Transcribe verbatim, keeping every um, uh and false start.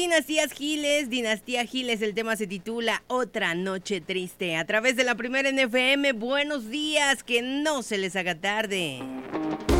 Dinastías Giles, Dinastía Giles, el tema se titula Otra Noche Triste. A través de la primera N F M, buenos días, que no se les haga tarde.